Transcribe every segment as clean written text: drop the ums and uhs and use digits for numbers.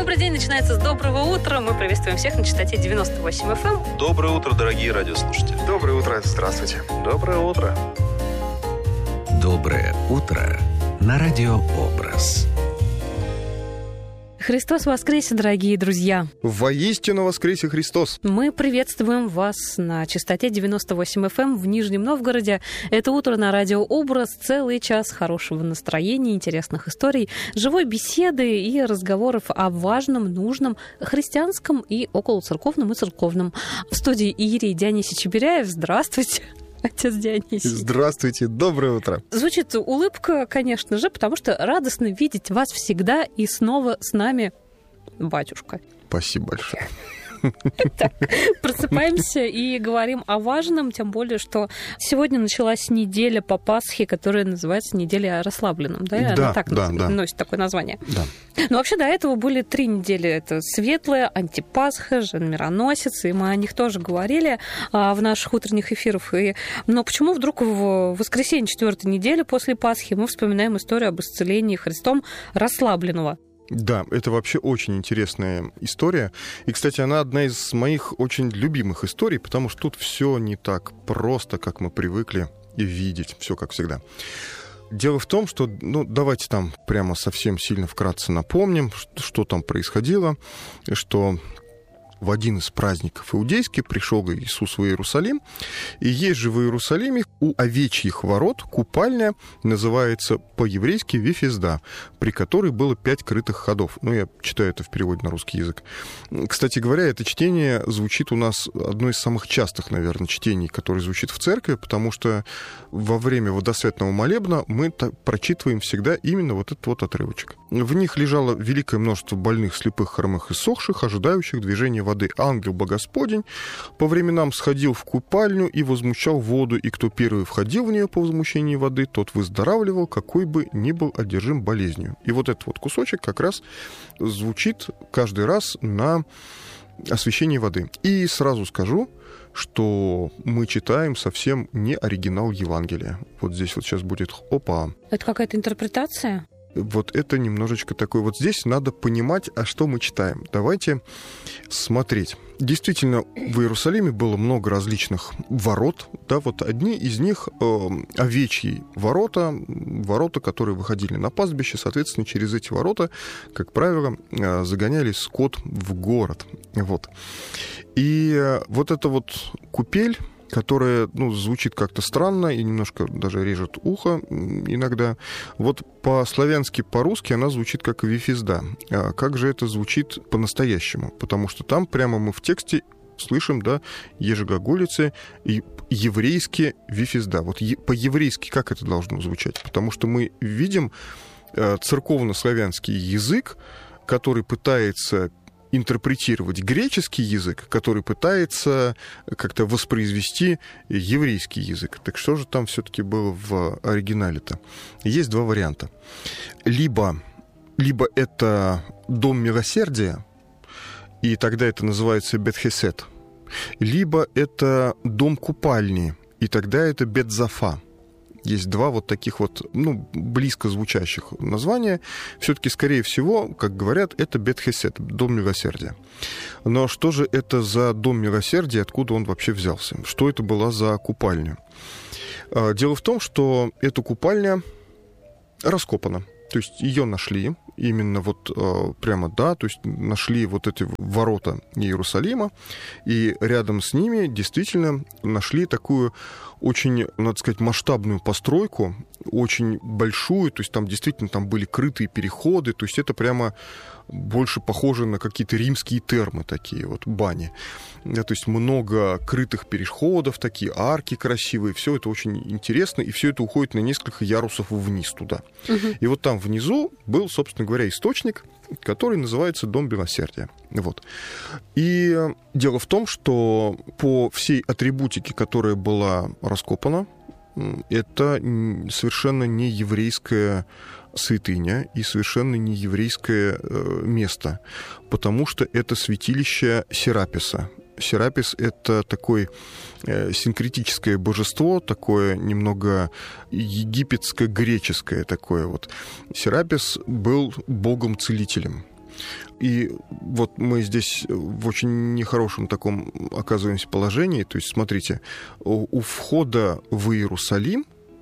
Добрый день, начинается с доброго утра. Мы приветствуем всех на частоте 98 FM. Доброе утро, дорогие радиослушатели. Доброе утро, здравствуйте. Доброе утро. Доброе утро на Радио Образ. Христос воскресе, дорогие друзья! Воистину воскресе Христос! Мы приветствуем вас на частоте 98 FM в Нижнем Новгороде. Это утро на Радио Образ. Целый час хорошего настроения, интересных историй, живой беседы и разговоров о важном, нужном, христианском и околоцерковном и церковном. В студии Иерей Дионисий Чебиряев. Здравствуйте! Отец Дионисий. Здравствуйте, доброе утро. Звучит улыбка, конечно же, потому что радостно видеть вас всегда и снова с нами, батюшка. Спасибо большое. Так, просыпаемся и говорим о важном, тем более, что сегодня началась неделя по Пасхе, которая называется «Неделя о расслабленном». Да, она так носит такое название. Да. Но вообще до этого были 3 недели. Это Светлая, Антипасха, Жен-Мироносец, и мы о них тоже говорили в наших утренних эфирах. Но почему вдруг в воскресенье 4-й недели после Пасхи мы вспоминаем историю об исцелении Христом расслабленного? Да, это вообще очень интересная история. И, кстати, она одна из моих очень любимых историй, потому что тут все не так просто, как мы привыкли видеть, все как всегда. Дело в том, что, давайте там прямо совсем сильно вкратце напомним, что там происходило, что в один из праздников иудейских пришел Иисус в Иерусалим, и есть же в Иерусалиме у овечьих ворот купальня, называется по-еврейски Вифезда, при которой было 5 крытых ходов. Я читаю это в переводе на русский язык. Кстати говоря, это чтение звучит у нас одно из самых частых, наверное, чтений, которое звучит в церкви, потому что во время водосвятного молебна мы прочитываем всегда именно вот этот вот отрывочек. В них лежало великое множество больных, слепых, хромых и сохших, ожидающих движения воды. Ангел Богосподень по временам сходил в купальню и возмущал воду, и кто первый входил в нее по возмущении воды, тот выздоравливал, какой бы ни был одержим болезнью. И вот этот вот кусочек как раз звучит каждый раз на освящении воды. И сразу скажу, что мы читаем совсем не оригинал Евангелия. Вот здесь вот сейчас будет опа. Это какая-то интерпретация? Вот это немножечко такое. Вот здесь надо понимать, а что мы читаем. Давайте смотреть. Действительно, в Иерусалиме было много различных ворот. Да, вот одни из них овечьи ворота, которые выходили на пастбище. Соответственно, через эти ворота, как правило, загоняли скот в город. Вот. И вот эта вот купель, которая, звучит как-то странно и немножко даже режет ухо иногда. Вот по-славянски, по-русски она звучит как Вифезда. А как же это звучит по-настоящему? Потому что там прямо мы в тексте слышим, да, ежеглаголицы и еврейски Вифезда. Вот по-еврейски как это должно звучать? Потому что мы видим церковно-славянский язык, который пытается интерпретировать греческий язык, который пытается как-то воспроизвести еврейский язык. Так что же там все-таки было в оригинале-то? Есть 2 варианта. Либо это дом милосердия, и тогда это называется Бет-Хесед, либо это дом купальни, и тогда это Бет-Зафа. Есть 2 вот таких вот, близко звучащих названия. Все-таки, скорее всего, как говорят, это Бет-Хесед, дом милосердия. Но что же это за дом милосердия, откуда он вообще взялся? Что это была за купальня? Дело в том, что эта купальня раскопана. То есть ее нашли, именно вот прямо, да, то есть нашли вот эти ворота Иерусалима, и рядом с ними действительно нашли такую очень, надо сказать, масштабную постройку, очень большую, то есть там действительно были крытые переходы, то есть это прямо больше похоже на какие-то римские термы такие, вот бани. Да, то есть много крытых переходов, такие арки красивые, все это очень интересно, и все это уходит на несколько ярусов вниз туда. И вот там внизу был, собственно говоря, источник, который называется Дом милосердия. Вот. И дело в том, что по всей атрибутике, которая была раскопана, это совершенно не еврейская святыня и совершенно не еврейское место, потому что это святилище Сераписа. Серапис — это такое синкретическое божество, такое немного египетско-греческое такое вот. Серапис был богом-целителем. И вот мы здесь в очень нехорошем таком оказываемся положении. То есть, смотрите, у входа в Иерусалим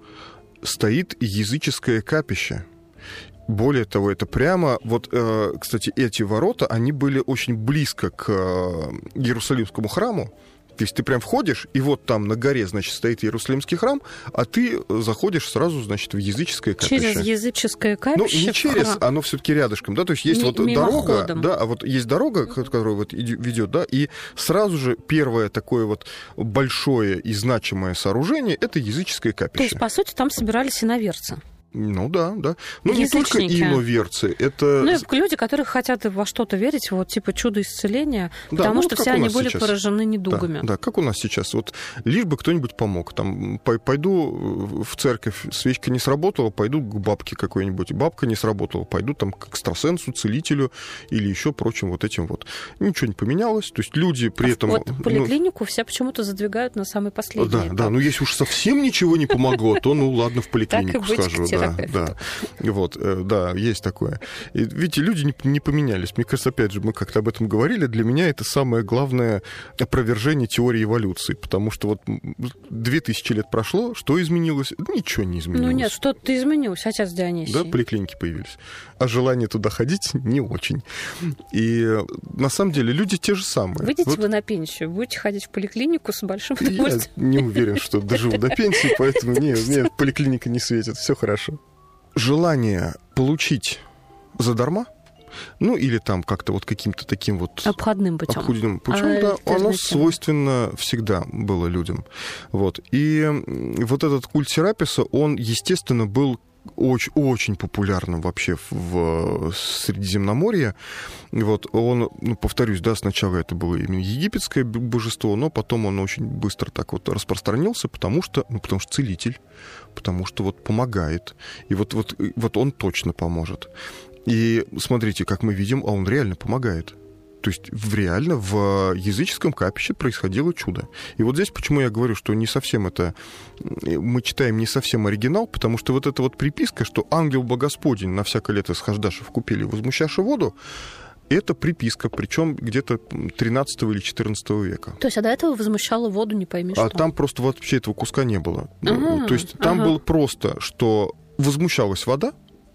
стоит языческое капище. Более того, это прямо... Вот, кстати, эти ворота, они были очень близко к Иерусалимскому храму. То есть ты прям входишь, и вот там на горе, значит, стоит Иерусалимский храм, а ты заходишь сразу, значит, в языческое капище. Через языческое капище? Ну, не через, оно все-таки рядышком, да, то есть есть вот дорога, да, а вот есть дорога, которая вот ведет, да, и сразу же первое такое вот большое и значимое сооружение — это языческое капище. То есть, по сути, там собирались иноверцы? Ну да, да. Ну не только иноверцы, это... Ну, люди, которые хотят во что-то верить, вот типа чудо исцеления, да, потому ну, что вот все они были сейчас поражены недугами. Да, как у нас сейчас. Вот лишь бы кто-нибудь помог. Там, пойду в церковь, свечка не сработала, пойду к бабке какой-нибудь. Бабка не сработала, пойду там к экстрасенсу, целителю или еще прочим вот этим вот. Ничего не поменялось. То есть люди при этом... Вот поликлинику все почему-то задвигают на самый последний этап. Да, ну если уж совсем ничего не помогло, то ну ладно, в поликлинику схожу. Да. Вот, да, есть такое. И, видите, люди не поменялись. Мне кажется, опять же, мы как-то об этом говорили. Для меня это самое главное опровержение теории эволюции. Потому что вот 2000 лет прошло, что изменилось? Ничего не изменилось. Ну нет, что-то изменилось, отец Дионисий. Да, поликлиники появились. А желание туда ходить не очень. И на самом деле люди те же самые. Выйдете вы на пенсию, будете ходить в поликлинику с большим удовольствием. Я не уверен, что доживу до пенсии, поэтому нет, поликлиника не светит, все хорошо. Желание получить задарма, ну или там как-то вот каким-то таким вот... Обходным путем. Да, оно свойственно всегда было людям. Вот. И вот этот культ Сераписа, он, естественно, был очень популярным вообще в Средиземноморье. Вот он, повторюсь, да, сначала это было именно египетское божество, но потом он очень быстро так вот распространился, потому что целитель, потому что вот помогает. И вот он точно поможет. И смотрите, как мы видим, а он реально помогает. То есть реально в языческом капище происходило чудо. И вот здесь почему я говорю, что не совсем это... Мы читаем не совсем оригинал, потому что вот эта вот приписка, что ангел Богосподень на всякое лето схождаши в купели, возмущаши воду, это приписка, причем где-то 13 или 14 века. То есть, а до этого возмущала воду, не пойми что. А там просто вообще этого куска не было. То есть там было просто, что возмущалась вода,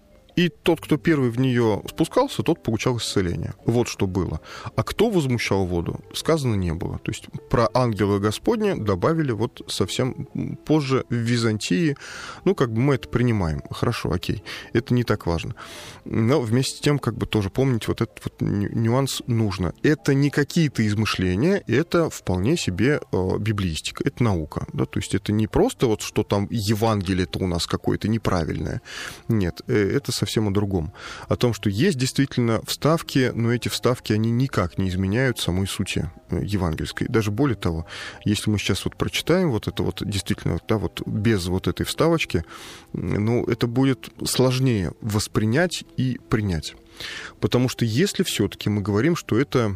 и тот, кто первый в нее спускался, тот получал исцеление. Вот что было. А кто возмущал воду, сказано не было. То есть про ангела Господня добавили вот совсем позже в Византии. Ну, как бы мы это принимаем. Хорошо, окей. Это не так важно. Но вместе с тем, как бы тоже помнить вот этот вот нюанс нужно. Это не какие-то измышления, это вполне себе библеистика. Это наука. Да? То есть это не просто вот, что там Евангелие-то у нас какое-то неправильное. Нет, это совсем о другом. О том, что есть действительно вставки, но эти вставки, они никак не изменяют самой сути евангельской. Даже более того, если мы сейчас вот прочитаем вот это вот действительно, да, вот без вот этой вставочки, ну, это будет сложнее воспринять и принять. Потому что если все-таки мы говорим, что это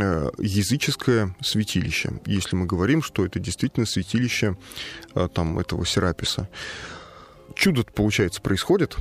языческое святилище, если мы говорим, что это действительно святилище там, этого Сераписа, чудо-то, получается, происходит.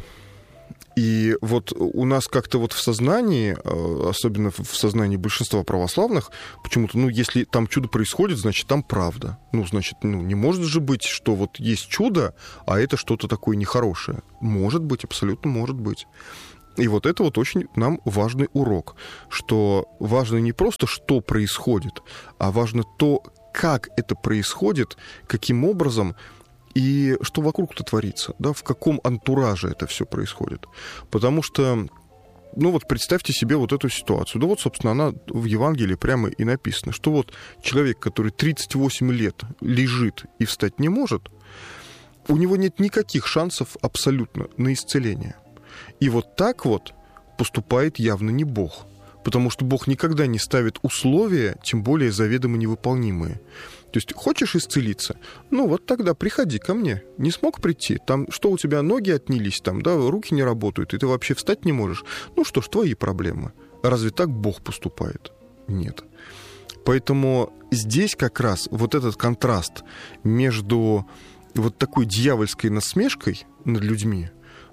И вот у нас как-то вот в сознании, особенно в сознании большинства православных, почему-то, ну, если там чудо происходит, значит, там правда. Ну, значит, ну, не может же быть, что вот есть чудо, а это что-то такое нехорошее. Может быть, абсолютно может быть. И вот это вот очень нам важный урок, что важно не просто, что происходит, а важно то, как это происходит, каким образом и что вокруг-то творится, да, в каком антураже это все происходит. Потому что, ну вот представьте себе вот эту ситуацию. Да вот, собственно, она в Евангелии прямо и написана, что вот человек, который 38 лет лежит и встать не может, у него нет никаких шансов абсолютно на исцеление. И вот так вот поступает явно не Бог. Потому что Бог никогда не ставит условия, тем более заведомо невыполнимые. То есть, хочешь исцелиться? Ну, вот тогда приходи ко мне. Не смог прийти? Там, что у тебя, ноги отнялись, там, да, руки не работают, и ты вообще встать не можешь? Ну что ж, твои проблемы. Разве так Бог поступает? Нет. Поэтому здесь как раз вот этот контраст между вот такой дьявольской насмешкой над людьми,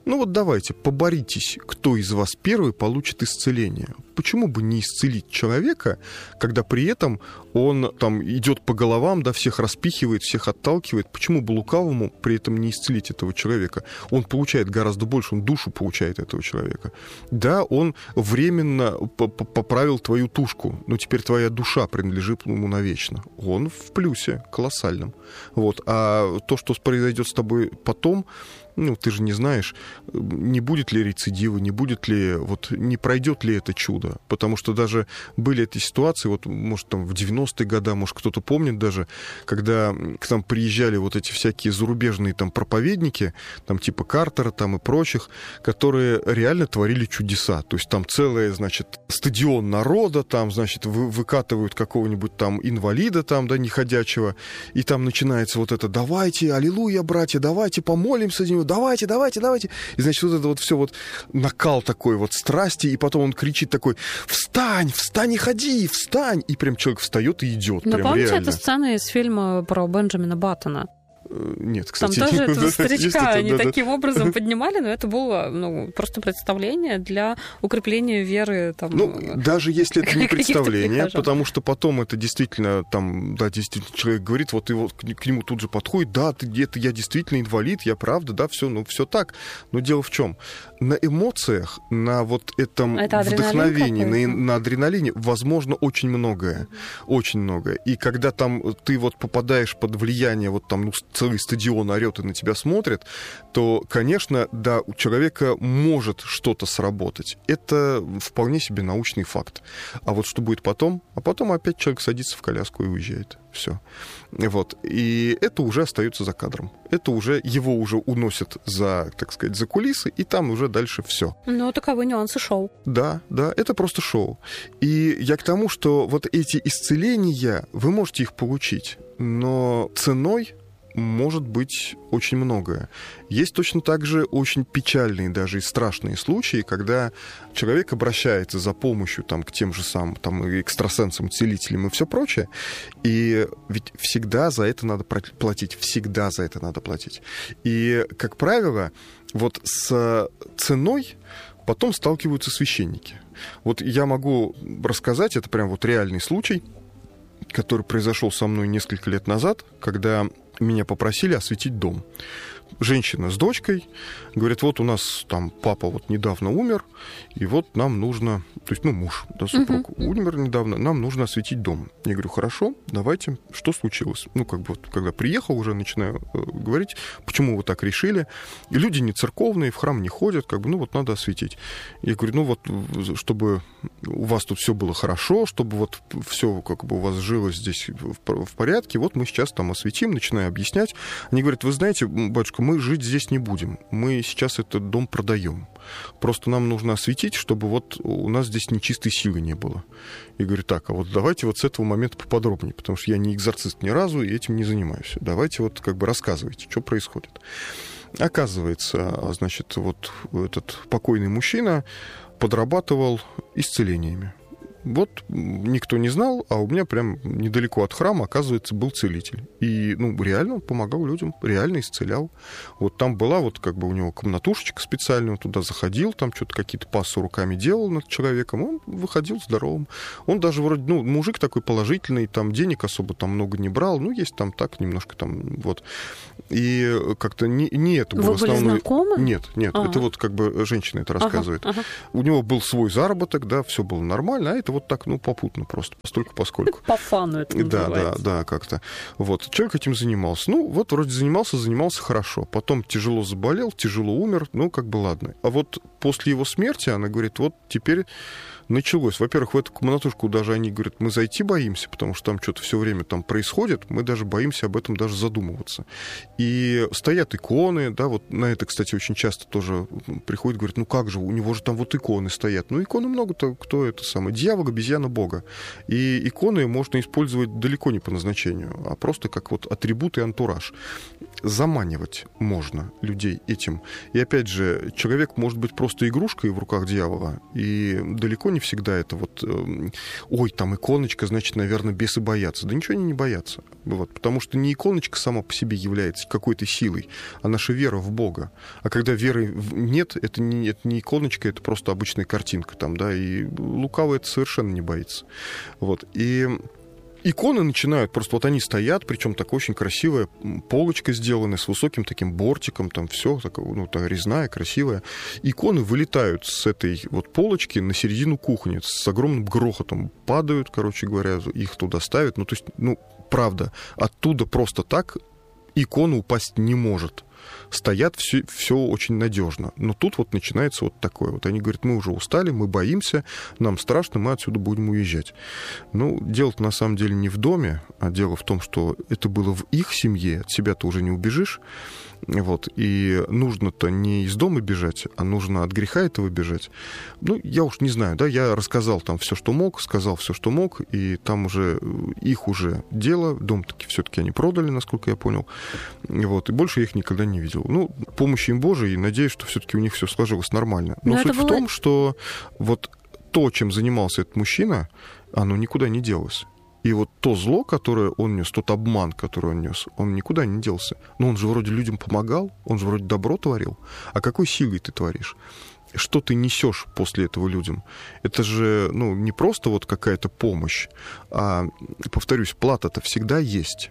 Ну вот давайте, поборитесь, кто из вас первый получит исцеление. Почему бы не исцелить человека, когда при этом он там идет по головам, да, всех распихивает, всех отталкивает? Почему бы лукавому при этом не исцелить этого человека? Он получает гораздо больше, он душу получает этого человека. Да, он временно поправил твою тушку, но теперь твоя душа принадлежит ему навечно. Он в плюсе колоссальном. Вот. А то, что произойдет с тобой потом, ну, ты же не знаешь, не будет ли рецидива, не будет ли, вот, не пройдет ли это чудо. Потому что даже были эти ситуации, вот, может, там, в 90-е годы, может, кто-то помнит даже, когда к нам приезжали вот эти всякие зарубежные там проповедники, там, типа Картера там и прочих, которые реально творили чудеса. То есть там целый, значит, стадион народа, там, значит, выкатывают какого-нибудь там инвалида, там, да, неходячего, и там начинается вот это: давайте, аллилуйя, братья, давайте помолимся за него, давайте. И, значит, вот это вот все вот накал такой вот страсти, и потом он кричит такой: встань и ходи, встань. И прям человек встает и идет. Но прям помните реально. эту сцену из фильма про Бенджамина Баттона? Нет, кстати. Там тоже этого старичка они да. таким образом поднимали, но это было просто представление для укрепления веры. Там, ну, даже если это не представление, прихожан. потому что потом это действительно, там, да, действительно человек говорит, вот его, к нему тут же подходит: да, ты где-то, я действительно инвалид, я правда, да, все, ну, все так. Но дело в чем? На эмоциях, на вот этом вдохновении, на адреналине возможно очень многое. Очень многое. И когда там ты вот попадаешь под влияние, вот там, ну, целый стадион орёт и на тебя смотрит, то, конечно, да, у человека может что-то сработать. Это вполне себе научный факт. А вот что будет потом? А потом опять человек садится в коляску и уезжает. Все. Вот. И это уже остается за кадром. Это уже его уже уносят за, так сказать, за кулисы, и там уже дальше все. Ну, таковы нюансы шоу. Да, это просто шоу. И я к тому, что вот эти исцеления, вы можете их получить, но ценой может быть очень многое. Есть точно так же очень печальные, даже и страшные случаи, когда человек обращается за помощью там, к тем же самым там, экстрасенсам, целителям и все прочее, и ведь всегда за это надо платить, всегда за это надо платить. И, как правило, вот с ценой потом сталкиваются священники. Вот я могу рассказать, это прям вот реальный случай, который произошел со мной несколько лет назад, когда меня попросили осветить дом. Женщина с дочкой говорит: вот у нас там папа вот недавно умер, и вот нам нужно, то есть, ну, муж, да, супруг умер недавно, нам нужно осветить дом. Я говорю: хорошо, давайте, что случилось? Ну, как бы, вот, когда приехал, уже начинаю говорить, почему вы так решили. И люди не церковные, в храм не ходят, как бы, ну, вот надо осветить. Я говорю: ну, вот, чтобы у вас тут все было хорошо, чтобы вот все, как бы, у вас жило здесь в порядке, вот мы сейчас там осветим, начинаю объяснять. Они говорят: вы знаете, батюшка, мы жить здесь не будем. Мы сейчас этот дом продаем. Просто нам нужно осветить, чтобы вот у нас здесь нечистой силы не было. И говорю: так, а вот давайте вот с этого момента поподробнее, потому что я не экзорцист ни разу и этим не занимаюсь. Давайте вот как бы рассказывайте, что происходит. Оказывается, значит, вот этот покойный мужчина подрабатывал исцелениями. Вот никто не знал, а у меня прям недалеко от храма, оказывается, был целитель. И, ну, реально он помогал людям, реально исцелял. Вот там была вот как бы у него комнатушечка специальная, он туда заходил, там что-то какие-то пассы руками делал над человеком, он выходил здоровым. Он даже вроде, ну, мужик такой положительный, там денег особо там много не брал, ну, есть там так немножко там, вот. И как-то не это было основное. Вы были знакомы? Нет, это вот как бы женщина это рассказывает. У него был свой заработок, да, все было нормально, а это вот так, ну, попутно просто, постольку-поскольку. По фану это называется. Да, как-то. Вот, человек этим занимался. Ну, вот вроде занимался хорошо. Потом тяжело заболел, тяжело умер, ну, как бы ладно. А вот после его смерти, она говорит, вот теперь началось. Во-первых, в эту комнатушку даже они говорят, мы зайти боимся, потому что там что-то все время там происходит, мы даже боимся об этом даже задумываться. И стоят иконы, да, вот на это, кстати, очень часто тоже приходят, говорят, ну как же, у него же там вот иконы стоят. Ну, иконы много-то, кто это самое? Дьявол, обезьяна, Бога. И иконы можно использовать далеко не по назначению, а просто как вот атрибут и антураж. Заманивать можно людей этим. И опять же, человек может быть просто игрушкой в руках дьявола, и далеко не не всегда это вот, ой, там иконочка, значит, наверное, бесы боятся. Да ничего они не боятся. Вот, потому что не иконочка сама по себе является какой-то силой, а наша вера в Бога. А когда веры нет, это не иконочка, это просто обычная картинка там, да, и лукавый это совершенно не боится. Вот, и иконы начинают, просто вот они стоят, причем такая очень красивая полочка сделана с высоким таким бортиком, там все, ну, резная, красивая. Иконы вылетают с этой вот полочки на середину кухни, с огромным грохотом падают, короче говоря, их туда ставят. Ну, то есть, ну, правда, оттуда просто так икона упасть не может. Стоят, все очень надежно. Но тут вот начинается вот такое. Вот они говорят, мы уже устали, мы боимся, нам страшно, мы отсюда будем уезжать. Ну, дело-то на самом деле не в доме, а дело в том, что это было в их семье, от себя ты уже не убежишь. Вот. И нужно-то не из дома бежать, а нужно от греха этого бежать. Ну, я уж не знаю, да, я рассказал там все, что мог, сказал все, что мог, и там уже их уже дело, дом-таки все-таки они продали, насколько я понял. Вот. И больше я их никогда не видел. Ну, помощи им Божией, и надеюсь, что все-таки у них все сложилось нормально. Но суть в том, что вот то, чем занимался этот мужчина, оно никуда не делось. И вот то зло, которое он нес, тот обман, который он нес, он никуда не делся. Но он же вроде людям помогал, он же вроде добро творил. А какой силой ты творишь? Что ты несешь после этого людям? Это же, ну, не просто вот какая-то помощь, а, повторюсь, плата-то всегда есть.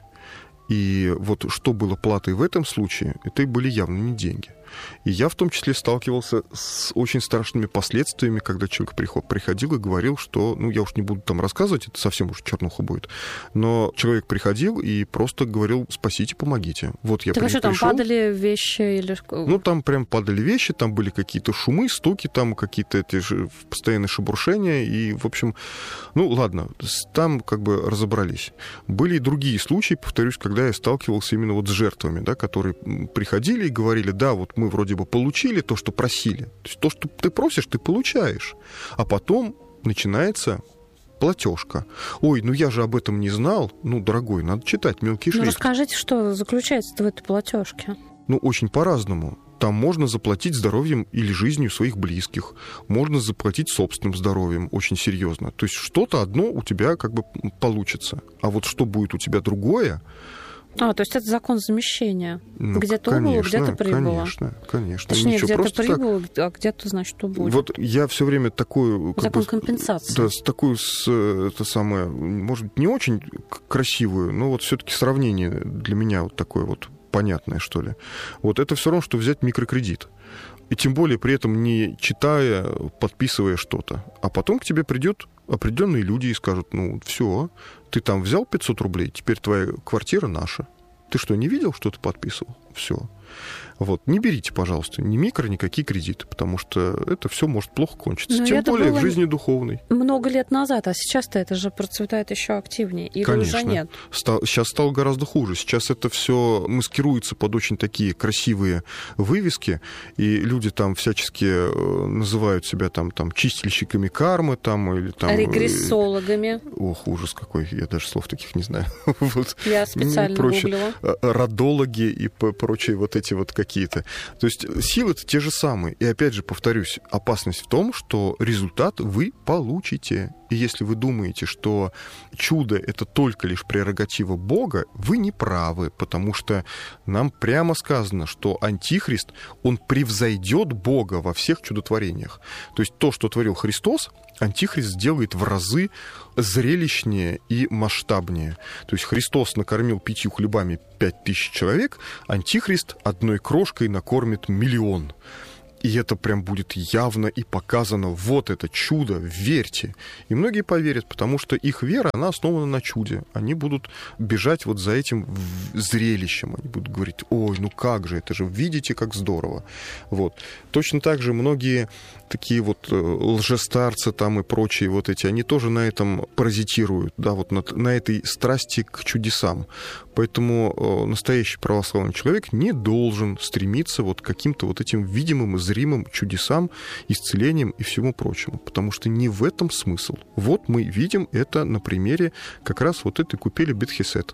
И вот что было платой в этом случае, это и были явно не деньги. И я в том числе сталкивался с очень страшными последствиями, когда человек приходил и говорил, что, ну, я уж не буду там рассказывать, это совсем уж чернуха будет, но человек приходил и просто говорил, спасите, помогите. Вот я так что, там падали вещи? Или... Ну, там прям падали вещи, там были какие-то шумы, стуки, там какие-то эти же постоянные шебуршения, и, в общем, ну, ладно, там как бы разобрались. Были и другие случаи, повторюсь, когда я сталкивался именно вот с жертвами, да, которые приходили и говорили, да, вот мы вроде бы получили то, что просили. То есть то, что ты просишь, ты получаешь. А потом начинается платежка. Ой, ну я же об этом не знал. Ну, дорогой, надо читать мелкий шрифт. Ну, расскажите, что заключается в этой платежке? Ну, очень по-разному. Там можно заплатить здоровьем или жизнью своих близких. Можно заплатить собственным здоровьем очень серьезно. То есть что-то одно у тебя как бы получится. А вот что будет у тебя другое... то есть это закон замещения. Ну, где-то убыло, где-то прибыло. Конечно. Точнее, где-то прибыло, а где-то, значит, убыло. Вот я все время такую... Закон компенсации. Да, такую, это самое, может быть, не очень красивую, но вот все-таки сравнение для меня вот такое вот понятное, что ли. Вот это все равно, что взять микрокредит. И тем более при этом не читая, подписывая что-то. А потом к тебе придет определенные люди и скажут, ну, все, ты там взял 500 рублей, теперь твоя квартира наша. Ты что, не видел, что ты подписывал? Все. Вот. Не берите, пожалуйста, ни микро, никакие кредиты, потому что это все может плохо кончиться. Но тем более в жизни духовной. Много лет назад, а сейчас-то это же процветает еще активнее. Или конечно. Уже нет? Сейчас стало гораздо хуже. Сейчас это все маскируется под очень такие красивые вывески, и люди там всячески называют себя там чистильщиками кармы, там, или там... Регрессологами. Ох, ужас какой, я даже слов таких не знаю. Вот. Я специально гуглила. Родологи и прочие вот эти вот какие-то. То есть силы-то те же самые. И опять же, повторюсь, опасность в том, что результат вы получите. И если вы думаете, что чудо — это только лишь прерогатива Бога, вы не правы, потому что нам прямо сказано, что Антихрист, он превзойдет Бога во всех чудотворениях. То есть то, что творил Христос, Антихрист сделает в разы зрелищнее и масштабнее. То есть Христос накормил 5 хлебами 5000 человек, Антихрист одной крошкой накормит 1 миллион. И это прям будет явно и показано. Вот это чудо, верьте. И многие поверят, потому что их вера, она основана на чуде. Они будут бежать вот за этим зрелищем. Они будут говорить, ой, ну как же, это же, видите, как здорово. Вот. Точно так же многие такие вот лжестарцы там и прочие вот эти, они тоже на этом паразитируют, да, вот на этой страсти к чудесам. Поэтому настоящий православный человек не должен стремиться вот к каким-то вот этим видимым и зримым чудесам, исцелениям и всему прочему, потому что не в этом смысл. Вот мы видим это на примере как раз вот этой купели Бет-Хесед.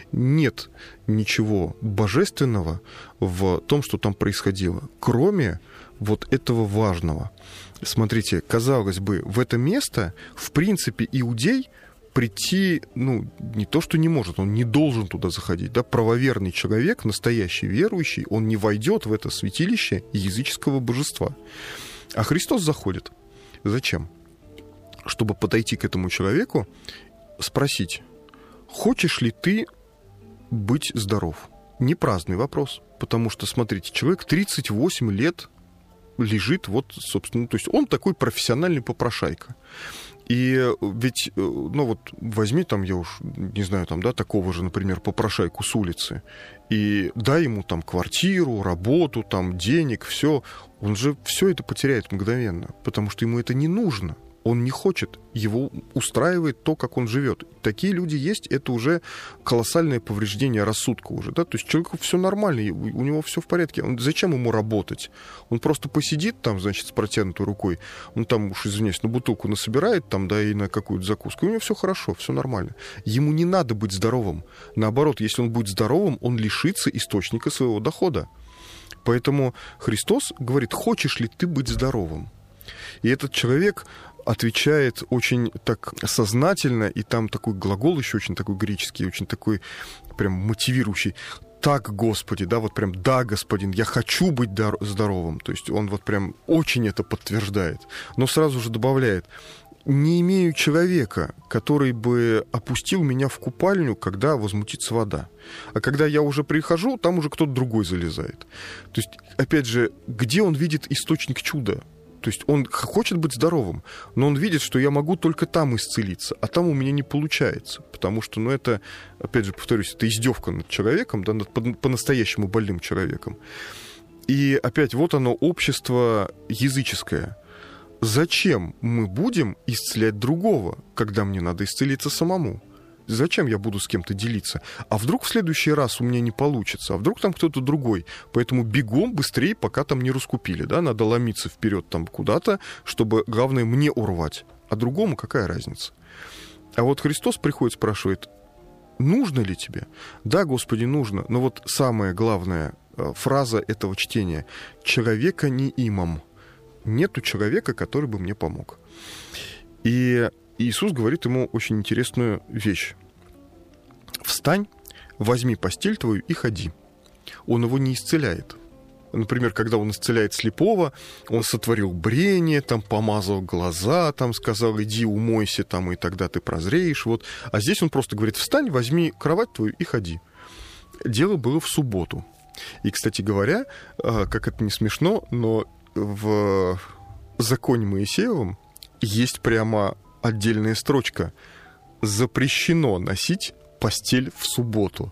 Нет ничего божественного в том, что там происходило, кроме вот этого важного. Смотрите, казалось бы, в это место, в принципе, иудей прийти, не то, что не может, он не должен туда заходить. Да? Правоверный человек, настоящий верующий, он не войдет в это святилище языческого божества. А Христос заходит. Зачем? Чтобы подойти к этому человеку, спросить, хочешь ли ты быть здоров? Не праздный вопрос, потому что, смотрите, человек 38 лет лежит, собственно, то есть он такой профессиональный попрошайка. И ведь, возьми я уж не знаю, такого же, например, попрошайку с улицы, и дай ему квартиру, работу, денег, все, он же все это потеряет мгновенно, потому что ему это не нужно. Он не хочет, его устраивает то, как он живет. Такие люди есть, это уже колоссальное повреждение рассудка уже, да, то есть человеку все нормально, у него все в порядке. Зачем ему работать? Он просто посидит с протянутой рукой, он уж, извиняюсь, на бутылку насобирает и на какую-то закуску, и у него все хорошо, все нормально. Ему не надо быть здоровым. Наоборот, если он будет здоровым, он лишится источника своего дохода. Поэтому Христос говорит, хочешь ли ты быть здоровым? И этот человек отвечает очень так сознательно, и там такой глагол еще очень такой греческий, очень такой прям мотивирующий. Так, Господи, да, Господин, я хочу быть здоровым. То есть он прям очень это подтверждает. Но сразу же добавляет, не имею человека, который бы опустил меня в купальню, когда возмутится вода. А когда я уже прихожу, там уже кто-то другой залезает. То есть, опять же, где он видит источник чуда? То есть он хочет быть здоровым, но он видит, что я могу только там исцелиться, а там у меня не получается. Потому что, это, опять же, повторюсь, это издевка над человеком, да, над по-настоящему больным человеком. И опять оно, общество языческое. Зачем мы будем исцелять другого, когда мне надо исцелиться самому? Зачем я буду с кем-то делиться? А вдруг в следующий раз у меня не получится? А вдруг там кто-то другой? Поэтому бегом быстрее, пока не раскупили. Да? Надо ломиться вперед куда-то, чтобы, главное, мне урвать. А другому какая разница? А Христос приходит, спрашивает, нужно ли тебе? Да, Господи, нужно. Но самая главная фраза этого чтения. Человека не имам. Нету человека, который бы мне помог. И Иисус говорит ему очень интересную вещь. «Встань, возьми постель твою и ходи». Он его не исцеляет. Например, когда он исцеляет слепого, он сотворил брение, помазал глаза, сказал, иди умойся, и тогда ты прозреешь. А здесь он просто говорит, встань, возьми кровать твою и ходи. Дело было в субботу. И, кстати говоря, как это не смешно, но в законе Моисеевом есть прямо отдельная строчка. Запрещено носить постель в субботу.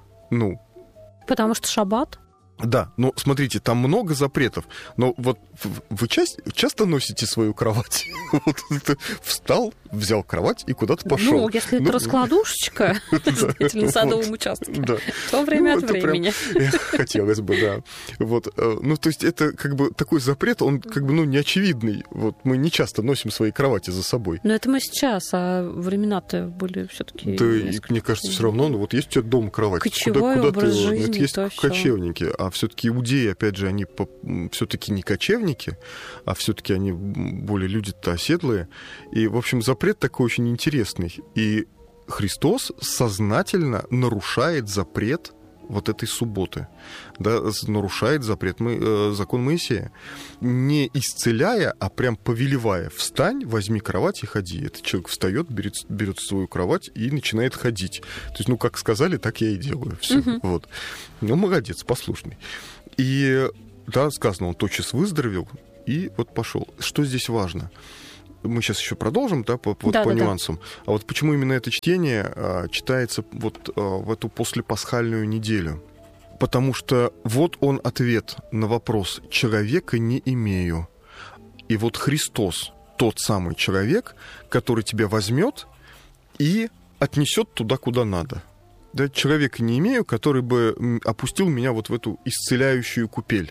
Потому что шаббат? Да, но смотрите, там много запретов. Но вы часто носите свою кровать? Встал, взял кровать и куда-то пошел. Если это раскладушечка на садовом участке, то время от времени. Хотелось бы, да. То есть это такой запрет, он неочевидный. Мы не часто носим свои кровати за собой. Но это мы сейчас, а времена-то были все-таки. Да, и мне кажется, все равно, есть у тебя дома кровать. Кочевой образ жизни. Это есть кочевники. А все-таки иудеи, опять же, они все-таки не кочевники, а все-таки они более люди-то оседлые. И, в общем, запрет такой очень интересный. И Христос сознательно нарушает запрет этой субботы, да, нарушает закон Моисея, не исцеляя, а прям повелевая: встань, возьми кровать и ходи. Этот человек встает, берет свою кровать и начинает ходить. То есть, как сказали, так я и делаю. Все. Молодец, послушный. И да, сказано, он тотчас выздоровел и пошел. Что здесь важно? Мы сейчас еще продолжим, да, по нюансам. А почему именно это чтение читается в эту послепасхальную неделю? Потому что он ответ на вопрос «человека не имею». И Христос, тот самый человек, который тебя возьмет и отнесет туда, куда надо. Да, человека не имею, который бы опустил меня в эту исцеляющую купель.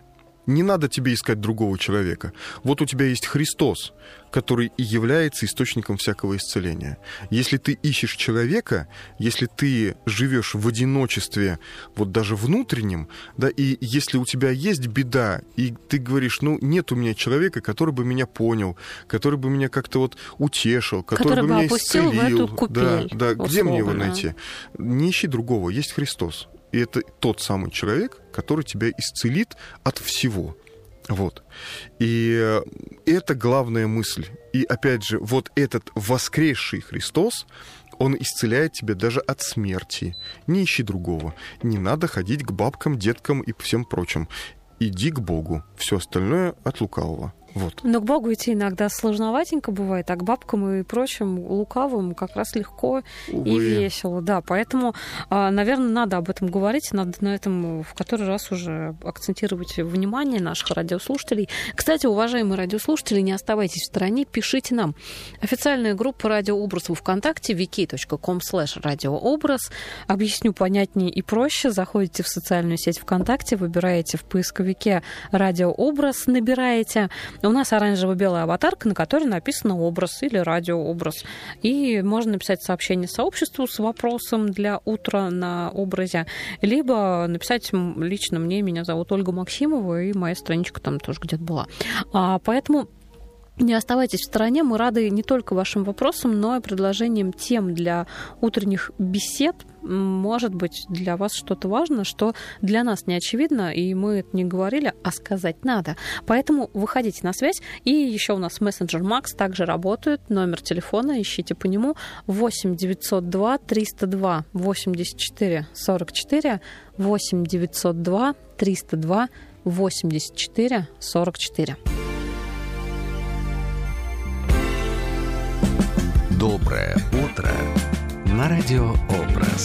Не надо тебе искать другого человека. Вот у тебя есть Христос, который и является источником всякого исцеления. Если ты ищешь человека, если ты живешь в одиночестве, вот даже внутреннем, да, и если у тебя есть беда, и ты говоришь, нет у меня человека, который бы меня понял, который бы меня как-то вот утешил, который бы меня опустил исцелил. в эту купель, да, где мне его найти? Не ищи другого, есть Христос. И это тот самый человек, который тебя исцелит от всего. Вот. И это главная мысль. И опять же, вот этот воскресший Христос, он исцеляет тебя даже от смерти. Не ищи другого. Не надо ходить к бабкам, деткам и всем прочим. Иди к Богу. Все остальное от лукавого. Вот. Но к Богу идти иногда сложноватенько бывает, а к бабкам и прочим лукавым как раз легко и весело. Да, поэтому, наверное, надо об этом говорить, надо на этом в который раз уже акцентировать внимание наших радиослушателей. Кстати, уважаемые радиослушатели, не оставайтесь в стороне, пишите нам. Официальная группа «Радио Образ» в ВКонтакте, vk.com/радиообраз. Объясню понятнее и проще. Заходите в социальную сеть ВКонтакте, выбираете в поисковике «Радио Образ», набираете. У нас оранжево-белая аватарка, на которой написано «Образ» или «Радиообраз». И можно написать сообщение сообществу с вопросом для утра на образе, либо написать лично мне, меня зовут Ольга Максимова, и моя страничка там тоже где-то была. Поэтому не оставайтесь в стороне, мы рады не только вашим вопросам, но и предложениям тем для утренних бесед. Может быть, для вас что-то важно, что для нас не очевидно, и мы это не говорили, а сказать надо. Поэтому выходите на связь. И еще у нас мессенджер Макс также работает. Номер телефона, ищите по нему, 8 902 302 84 44, 8 902 302 84 44. Доброе утро на радио Образ.